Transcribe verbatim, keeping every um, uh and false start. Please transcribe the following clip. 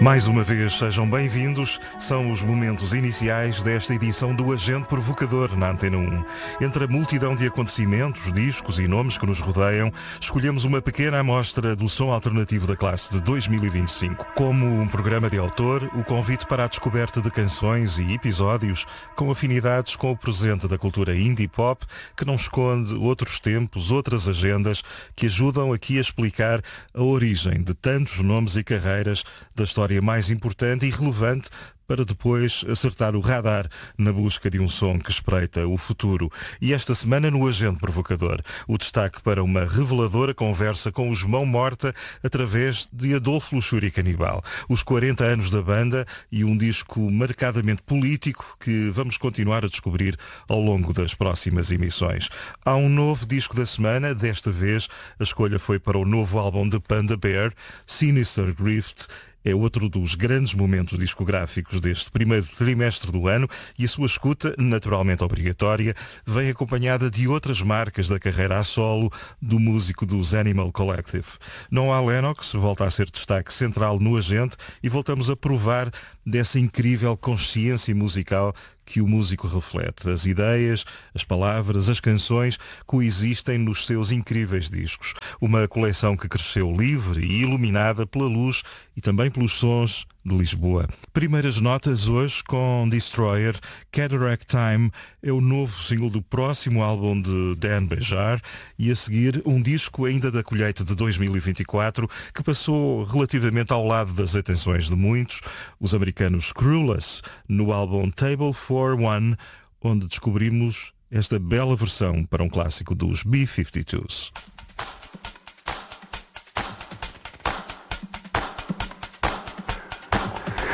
Mais uma vez, sejam bem-vindos. São os momentos iniciais desta edição do Agente Provocador na Antena um. Entre a multidão de acontecimentos, discos e nomes que nos rodeiam, escolhemos uma pequena amostra do som alternativo da classe de dois mil e vinte e cinco. Como um programa de autor, o convite para a descoberta de canções e episódios com afinidades com o presente da cultura indie pop, que não esconde outros tempos, outras agendas, que ajudam aqui a explicar a origem de tantos nomes e carreiras da história mais importante e relevante, para depois acertar o radar na busca de um som que espreita o futuro. E esta semana no Agente Provocador, o destaque para uma reveladora conversa com os Mão Morta através de Adolfo Luxúria Canibal. Os quarenta anos da banda e um disco marcadamente político que vamos continuar a descobrir ao longo das próximas emissões. Há um novo disco da semana, desta vez a escolha foi para o novo álbum de Panda Bear, Sinister Drift. É outro dos grandes momentos discográficos deste primeiro trimestre do ano e a sua escuta, naturalmente obrigatória, vem acompanhada de outras marcas da carreira a solo do músico dos Animal Collective. Não há Lennox, volta a ser destaque central no Agente e voltamos a provar dessa incrível consciência musical que o músico reflete. As ideias, as palavras, as canções coexistem nos seus incríveis discos. Uma coleção que cresceu livre e iluminada pela luz e também pelos sons de Lisboa. Primeiras notas hoje com Destroyer. Cataract Time é o novo single do próximo álbum de Dan Bejar e a seguir um disco ainda da colheita de dois mil e vinte e quatro que passou relativamente ao lado das atenções de muitos, os americanos Clueless, no álbum Table for One, onde descobrimos esta bela versão para um clássico dos B cinquenta e dois.